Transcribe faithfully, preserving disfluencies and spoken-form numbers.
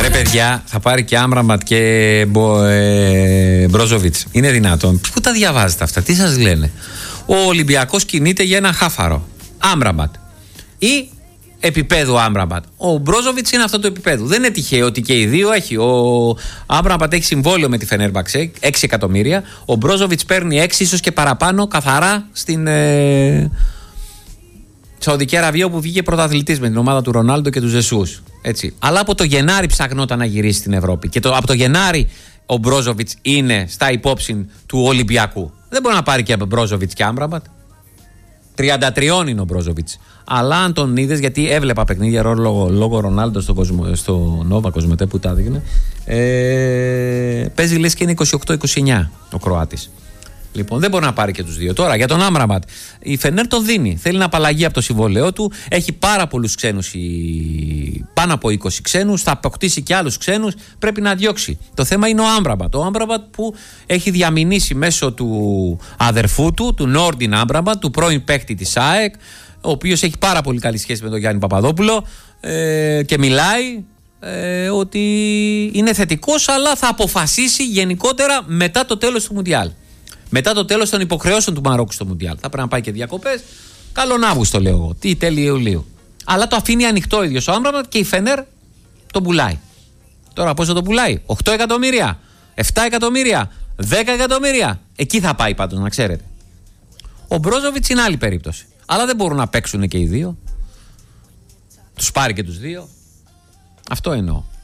Ρε παιδιά, θα πάρει και Άμραμπατ και Μπο, ε, Μπρόζοβιτς. Είναι δυνατόν? Πού τα διαβάζετε αυτά, τι σας λένε? Ο Ολυμπιακός κινείται για ένα χάφαρο. Άμραμπατ. Ή επίπεδου Άμραμπατ. Ο Μπρόζοβιτς είναι αυτό το επίπεδο. Δεν είναι τυχαίο ότι και οι δύο έχει. Ο Άμραμπατ έχει συμβόλαιο με τη Φενέρμπαξε, έξι εκατομμύρια. Ο Μπρόζοβιτς παίρνει έξι, ίσως και παραπάνω, καθαρά στην ε, Σαουδική Αραβία, όπου βγήκε πρωταθλητής με την ομάδα του Ρονάλντο και του Ζεσούς. Έτσι. Αλλά από το Γενάρη ψαχνόταν να γυρίσει στην Ευρώπη. Και το, από το Γενάρη ο Μπρόζοβιτς είναι στα υπόψη του Ολυμπιακού. Δεν μπορεί να πάρει και από Μπρόζοβιτς και Άμραμπατ. τριάντα τρία είναι ο Μπρόζοβιτς. Αλλά αν τον είδες, γιατί έβλεπα παιχνίδια λόγω, λόγω Ρονάλντο στο, Κοσμο, στο Νόβα Κοσμοτέ που τα έδειχνε, ε, παίζει λες και είναι είκοσι οκτώ είκοσι εννιά ο Κροάτης. Λοιπόν, δεν μπορεί να πάρει και τους δύο. Τώρα για τον Άμραμπατ. Η Φενέρ τον δίνει. Θέλει να απαλλαγεί από το συμβόλαιό του. Έχει πάρα πολλούς ξένους, πάνω από είκοσι ξένους. Θα αποκτήσει και άλλους ξένους. Πρέπει να διώξει. Το θέμα είναι ο Άμραμπατ. Ο Άμραμπατ που έχει διαμηνήσει μέσω του αδερφού του, του Νόρντιν Άμραμπατ, του πρώην παίκτη της ΑΕΚ, ο οποίος έχει πάρα πολύ καλή σχέση με τον Γιάννη Παπαδόπουλο ε, και μιλάει ε, ότι είναι θετικός, αλλά θα αποφασίσει γενικότερα μετά το τέλος του Μουντιάλ. Μετά το τέλος των υποχρεώσεων του Μαρόκου στο Μουντιάλ. Θα πρέπει να πάει και διακοπές. Καλόν Αύγουστο, λέω εγώ. Τι τέλη Ιουλίου. Αλλά το αφήνει ανοιχτό ο ίδιος ο Άμραμπατ και η Φενέρ τον πουλάει. Τώρα πόσο τον πουλάει? οκτώ εκατομμύρια, επτά εκατομμύρια, δέκα εκατομμύρια. Εκεί θα πάει πάντως, να ξέρετε. Ο Μπρόζοβιτς είναι άλλη περίπτωση. Αλλά δεν μπορούν να παίξουν και οι δύο. Τους πάρει και τους δύο. Αυτό εννοώ.